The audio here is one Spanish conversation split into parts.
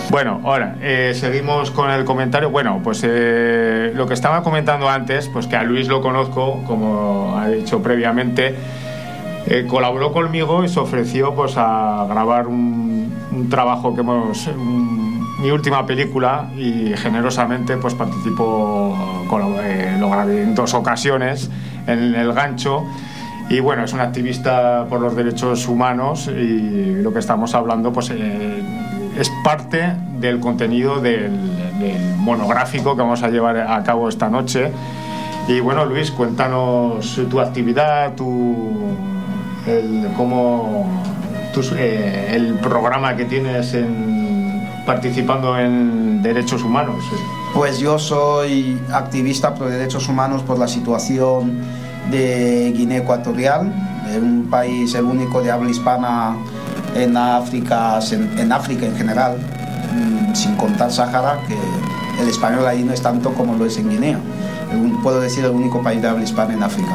Bueno, ahora seguimos con el comentario. Bueno, pues lo que estaba comentando antes, pues que a Luis lo conozco, como ha dicho previamente, colaboró conmigo y se ofreció pues a grabar un trabajo que mi última película, y generosamente pues participó, lo grabé en 2 ocasiones en El Gancho. Y bueno, es un activista por los derechos humanos, y lo que estamos hablando pues es parte del contenido del monográfico que vamos a llevar a cabo esta noche. Y bueno, Luis, cuéntanos tu actividad, el programa que tienes participando en derechos humanos. Pues yo soy activista por derechos humanos por la situación de Guinea Ecuatorial, un país el único de habla hispana en África en general, sin contar Sahara, que el español ahí no es tanto como lo es en Guinea. Puedo decir el único país de habla hispana en África.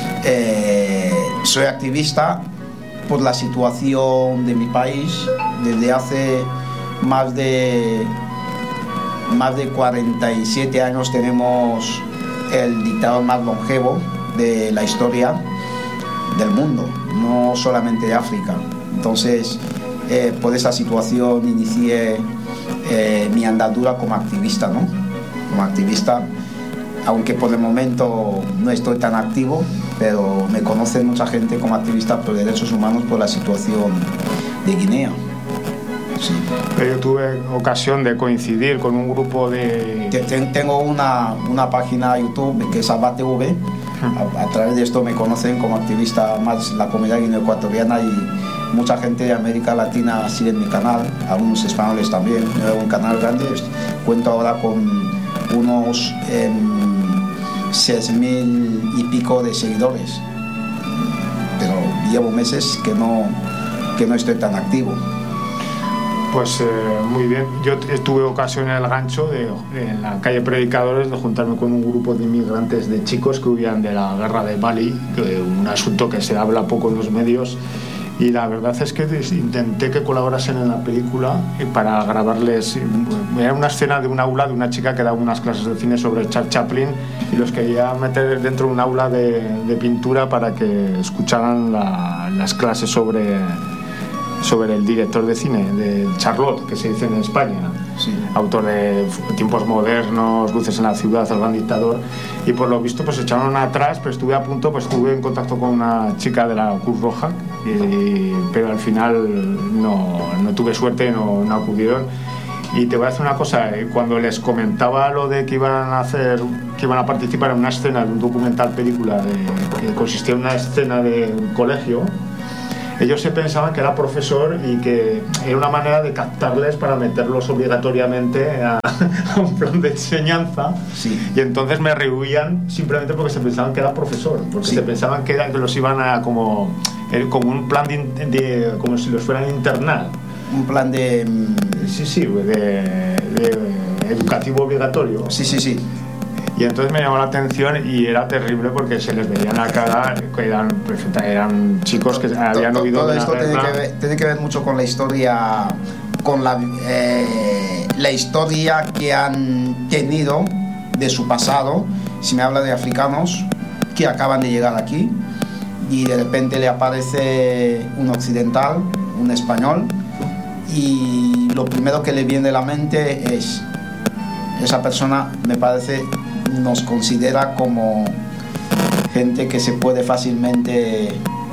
Soy activista por la situación de mi país. Desde hace más de 47 años tenemos el dictador más longevo de la historia del mundo, no solamente de África. Entonces, por esa situación inicié mi andadura como activista, ¿no? Como activista, aunque por el momento no estoy tan activo, pero me conoce mucha gente como activista por derechos humanos por la situación de Guinea. Sí. Pero yo tuve ocasión de coincidir con un grupo de... Tengo una página YouTube que es Abba TV. A través de esto me conocen como activista más la comunidad guineoecuatoriana, y mucha gente de América Latina sigue en mi canal, algunos españoles también. Yo tengo un canal grande, cuento ahora con unos 6.000 y pico de seguidores, pero llevo meses que no estoy tan activo. Pues muy bien. Yo tuve ocasión en El Gancho, en la calle Predicadores, de juntarme con un grupo de inmigrantes, de chicos que huían de la guerra de Mali, un asunto que se habla poco en los medios, y la verdad es que intenté que colaborasen en la película para grabarles. Era una escena de un aula de una chica que daba unas clases de cine sobre Charles Chaplin, y los quería meter dentro de un aula de pintura para que escucharan las clases sobre el director de cine, de Charlot, que se dice en España, sí. Autor de Tiempos Modernos, Luces en la Ciudad, El Gran Dictador, y por lo visto pues echaron atrás, pero estuve a punto, pues estuve en contacto con una chica de la Cruz Roja, pero al final no tuve suerte, no acudieron. Y te voy a decir una cosa, cuando les comentaba lo de que iban a participar en una escena de un documental película que consistía en una escena de un colegio, ellos se pensaban que era profesor y que era una manera de captarles para meterlos obligatoriamente a un plan de enseñanza. Sí. Y entonces me rehuían simplemente porque se pensaban que era profesor, porque sí. Se pensaban que los iban a como un plan de como si los fueran a internar. Un plan de... Sí, de educativo obligatorio. Sí. Y entonces me llamó la atención, y era terrible porque se les veía en la cara que eran chicos que habían oído todo de la esto tiene que ver mucho con la historia, con la historia que han tenido de su pasado. Si me habla de africanos que acaban de llegar aquí y de repente le aparece un occidental, un español, y lo primero que le viene a la mente es: esa persona, me parece, nos considera como gente que se puede fácilmente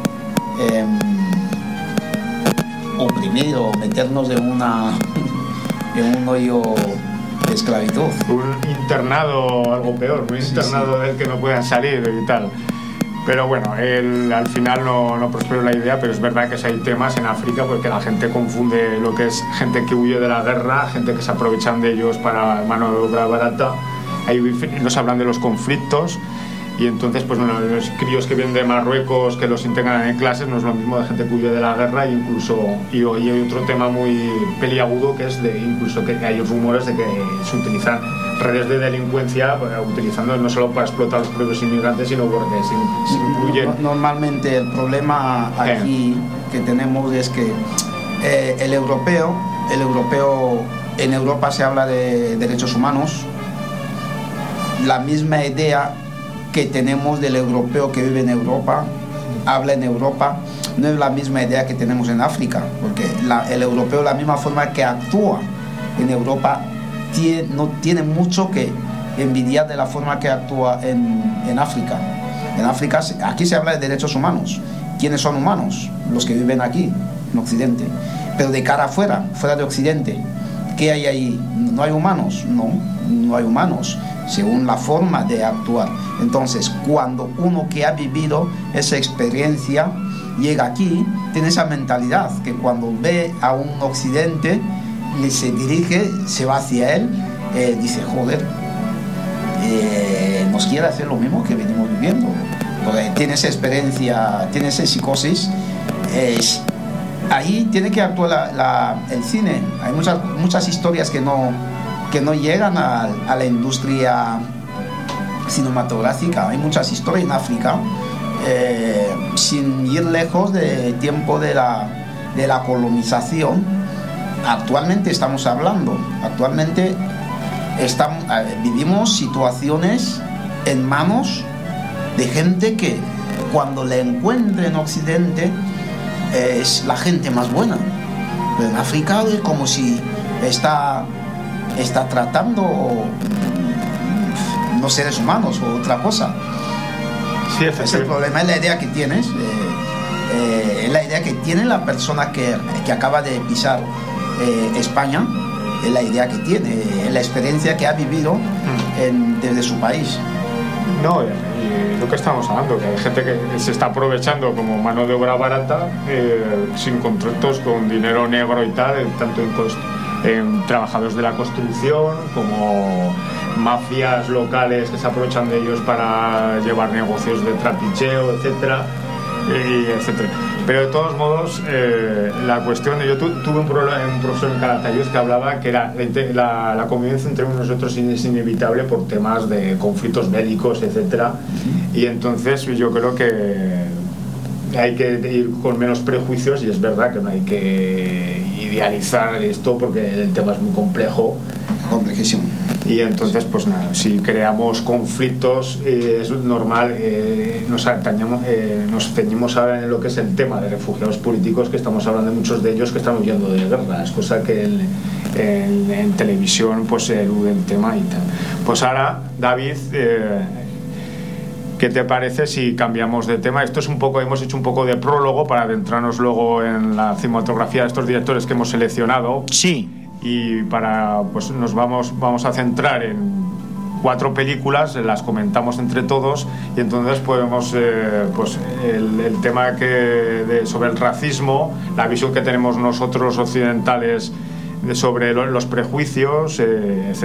oprimir o meternos en un hoyo de esclavitud. Un internado o algo peor, un internado del que no puedan salir y tal. Pero bueno, al final no prosperó la idea, pero es verdad que hay temas en África porque la gente confunde lo que es gente que huye de la guerra, gente que se aprovechan de ellos para mano de obra barata. Ahí nos hablan de los conflictos, y entonces pues bueno, los críos que vienen de Marruecos, que los integran en clases, no es lo mismo de gente que huye de la guerra. Y hay otro tema muy peliagudo, que es incluso que hay rumores de que se utilizan redes de delincuencia, utilizando no solo para explotar a los propios inmigrantes, sino porque se incluyen... Normalmente el problema aquí que tenemos es que el europeo En Europa se habla de derechos humanos. La misma idea que tenemos del europeo que vive en Europa, habla en Europa, no es la misma idea que tenemos en África, porque el europeo, la misma forma que actúa en Europa, no tiene mucho que envidiar de la forma que actúa en África. En África, aquí se habla de derechos humanos. ¿Quiénes son humanos? Los que viven aquí, en Occidente. Pero de cara afuera, fuera de Occidente, ¿qué hay ahí? ¿No hay humanos? No hay humanos, según la forma de actuar. Entonces, cuando uno que ha vivido esa experiencia llega aquí, tiene esa mentalidad que cuando ve a un Occidente, se dirige, se va hacia él, dice, joder, nos quiere hacer lo mismo que venimos viviendo. Porque tiene esa experiencia, tiene esa psicosis. Ahí tiene que actuar el cine. Hay muchas historias que no llegan a la industria cinematográfica. Hay muchas historias en África, sin ir lejos del tiempo de la colonización. Actualmente estamos hablando, vivimos situaciones en manos de gente que cuando la encuentre en Occidente es la gente más buena. Pero en África es como si está tratando no seres humanos o otra cosa. Sí, es el problema, es la idea que tienes, es la idea que tiene la persona que acaba de pisar España, es la idea que tiene, es la experiencia que ha vivido desde su país. No, y lo que estamos hablando, que hay gente que se está aprovechando como mano de obra barata, sin contratos, con dinero negro y tal, tanto en trabajadores de la construcción como mafias locales que se aprovechan de ellos para llevar negocios de trapicheo, etcétera, etcétera. Pero de todos modos, la cuestión de... Yo tuve un profesor en Calatayud que hablaba que la convivencia entre unos y otros es inevitable por temas de conflictos bélicos, etcétera. Y entonces yo creo que hay que ir con menos prejuicios, y es verdad que no hay que idealizar esto porque el tema es muy complejo. Complejísimo. Y entonces, pues nada, si creamos conflictos, es normal, nos ceñimos ahora en lo que es el tema de refugiados políticos, que estamos hablando de muchos de ellos que están huyendo de guerras, cosa que en televisión pues se elude el tema y tal. Pues ahora, David, ¿qué te parece si cambiamos de tema? Esto es hemos hecho un poco de prólogo para adentrarnos luego en la cinematografía de estos directores que hemos seleccionado. Sí. Y pues nos vamos a centrar en 4 películas, las comentamos entre todos, y entonces podemos pues el tema sobre el racismo, la visión que tenemos nosotros occidentales sobre los prejuicios, etc.